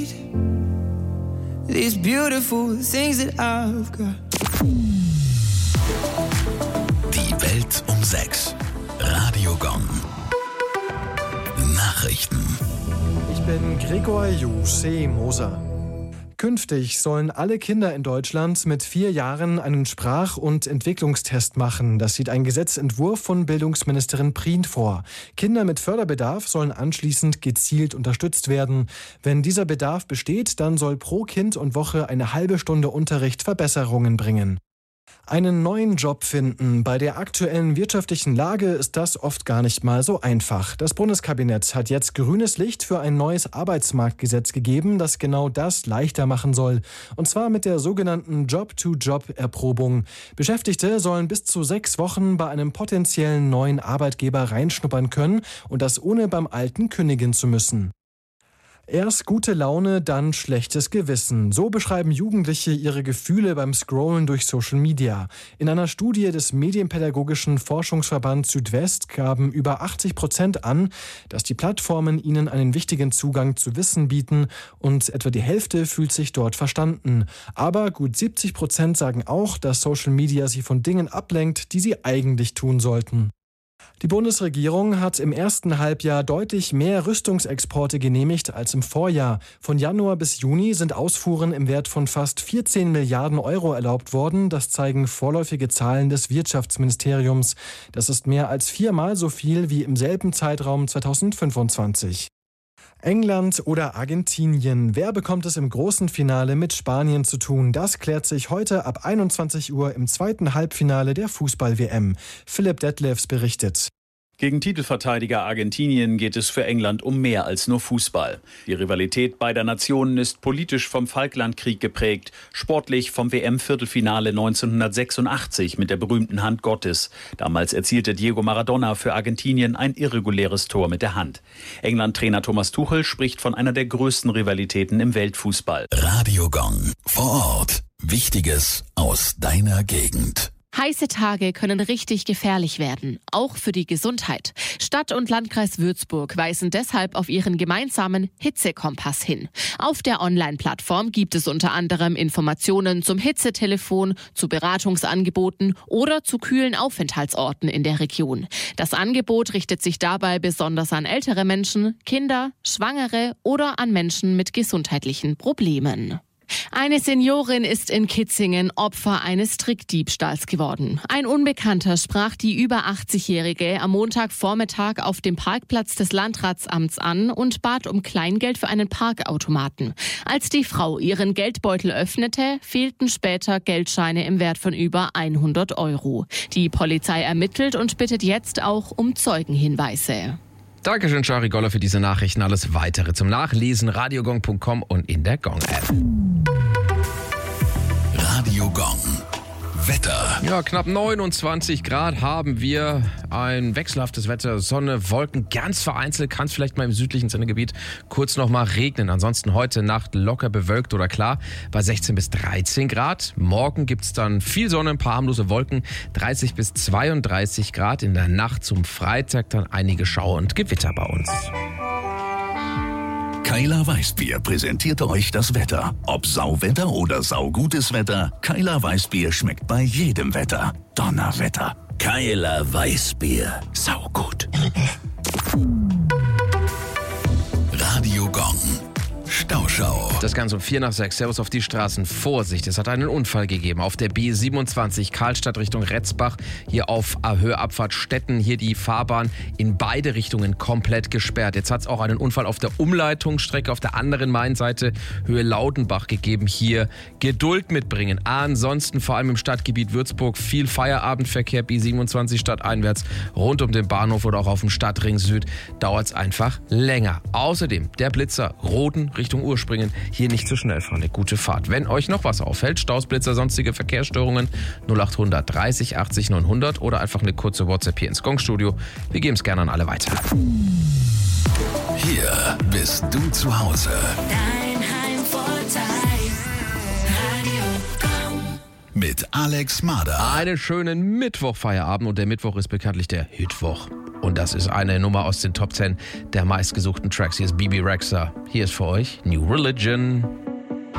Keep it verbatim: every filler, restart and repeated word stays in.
These beautiful things that I've got. Die Welt um sechs. Radio Gong. Nachrichten. Ich bin Gregor Jusche Moser. Künftig sollen alle Kinder in Deutschland mit vier Jahren einen Sprach- und Entwicklungstest machen. Das sieht ein Gesetzentwurf von Bildungsministerin Prien vor. Kinder mit Förderbedarf sollen anschließend gezielt unterstützt werden. Wenn dieser Bedarf besteht, dann soll pro Kind und Woche eine halbe Stunde Unterricht Verbesserungen bringen. Einen neuen Job finden. Bei der aktuellen wirtschaftlichen Lage ist das oft gar nicht mal so einfach. Das Bundeskabinett hat jetzt grünes Licht für ein neues Arbeitsmarktgesetz gegeben, das genau das leichter machen soll. Und zwar mit der sogenannten Job-to-Job-Erprobung. Beschäftigte sollen bis zu sechs Wochen bei einem potenziellen neuen Arbeitgeber reinschnuppern können und das ohne beim alten kündigen zu müssen. Erst gute Laune, dann schlechtes Gewissen. So beschreiben Jugendliche ihre Gefühle beim Scrollen durch Social Media. In einer Studie des Medienpädagogischen Forschungsverbands Südwest gaben über achtzig Prozent an, dass die Plattformen ihnen einen wichtigen Zugang zu Wissen bieten und etwa die Hälfte fühlt sich dort verstanden. Aber gut siebzig Prozent sagen auch, dass Social Media sie von Dingen ablenkt, die sie eigentlich tun sollten. Die Bundesregierung hat im ersten Halbjahr deutlich mehr Rüstungsexporte genehmigt als im Vorjahr. Von Januar bis Juni sind Ausfuhren im Wert von fast vierzehn Milliarden Euro erlaubt worden. Das zeigen vorläufige Zahlen des Wirtschaftsministeriums. Das ist mehr als viermal so viel wie im selben Zeitraum zweitausendfünfundzwanzig. England oder Argentinien. Wer bekommt es im großen Finale mit Spanien zu tun? Das klärt sich heute ab einundzwanzig Uhr im zweiten Halbfinale der Fußball-W M. Philipp Detlefs berichtet. Gegen Titelverteidiger Argentinien geht es für England um mehr als nur Fußball. Die Rivalität beider Nationen ist politisch vom Falklandkrieg geprägt, sportlich vom W M-Viertelfinale neunzehnhundertsechsundachtzig mit der berühmten Hand Gottes. Damals erzielte Diego Maradona für Argentinien ein irreguläres Tor mit der Hand. England-Trainer Thomas Tuchel spricht von einer der größten Rivalitäten im Weltfußball. Radio Gong. Vor Ort. Wichtiges aus deiner Gegend. Heiße Tage können richtig gefährlich werden, auch für die Gesundheit. Stadt und Landkreis Würzburg weisen deshalb auf ihren gemeinsamen Hitzekompass hin. Auf der Online-Plattform gibt es unter anderem Informationen zum Hitzetelefon, zu Beratungsangeboten oder zu kühlen Aufenthaltsorten in der Region. Das Angebot richtet sich dabei besonders an ältere Menschen, Kinder, Schwangere oder an Menschen mit gesundheitlichen Problemen. Eine Seniorin ist in Kitzingen Opfer eines Trickdiebstahls geworden. Ein Unbekannter sprach die über achtzigjährige am Montagvormittag auf dem Parkplatz des Landratsamts an und bat um Kleingeld für einen Parkautomaten. Als die Frau ihren Geldbeutel öffnete, fehlten später Geldscheine im Wert von über hundert Euro. Die Polizei ermittelt und bittet jetzt auch um Zeugenhinweise. Dankeschön, Shari Goller, für diese Nachrichten. Alles Weitere zum Nachlesen, radiogong punkt com und in der Gong-App. Radio Gong. Wetter. Ja, knapp neunundzwanzig Grad haben wir. Ein wechselhaftes Wetter, Sonne, Wolken. Ganz vereinzelt kann es vielleicht mal im südlichen Sendegebiet kurz noch mal regnen. Ansonsten heute Nacht locker bewölkt oder klar bei sechzehn bis dreizehn Grad. Morgen gibt es dann viel Sonne, ein paar harmlose Wolken. dreißig bis zweiunddreißig Grad. In der Nacht zum Freitag dann einige Schauer und Gewitter bei uns. Keiler Weißbier präsentiert euch das Wetter. Ob Sauwetter oder saugutes Wetter, Keiler Weißbier schmeckt bei jedem Wetter. Donnerwetter. Keiler Weißbier. Saugut. Radio Gong. Stauschau. Das Ganze um vier nach sechs. Servus auf die Straßen. Vorsicht, es hat einen Unfall gegeben. Auf der B siebenundzwanzig Karlstadt Richtung Retzbach. Hier auf Höheabfahrt Stetten. Hier die Fahrbahn in beide Richtungen komplett gesperrt. Jetzt hat es auch einen Unfall auf der Umleitungsstrecke auf der anderen Mainseite Höhe Laudenbach gegeben. Hier Geduld mitbringen. Ansonsten vor allem im Stadtgebiet Würzburg viel Feierabendverkehr. B siebenundzwanzig stadteinwärts rund um den Bahnhof oder auch auf dem Stadtring Süd dauert es einfach länger. Außerdem der Blitzer Roden Richtung Urspringen. Hier nicht zu schnell fahren. Eine gute Fahrt. Wenn euch noch was auffällt, Staus, Blitzer, sonstige Verkehrsstörungen, null acht hundert dreißig achtzig neunhundert oder einfach eine kurze WhatsApp hier ins Gong-Studio. Wir geben es gerne an alle weiter. Hier bist du zu Hause. Dein Heimvorteil. Radio Gong. Mit mit Alex Mader. Einen schönen Mittwochfeierabend und der Mittwoch ist bekanntlich der Hitwoch. Und das ist eine Nummer aus den Top zehn der meistgesuchten Tracks. Hier ist Bebe Rexha. Hier ist für euch New Religion.